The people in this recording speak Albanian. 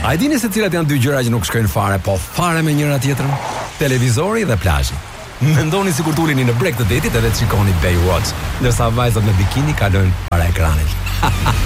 A e dini se cilat janë dy gjëra që nuk shkojnë fare, po fare me njëra tjetrën? Televizori dhe plazhi. Mendoni sikur tuleni në breg të detit edhe të shikoni Baywatch, ndërsa vajzat në bikini kalojnë para ekranit.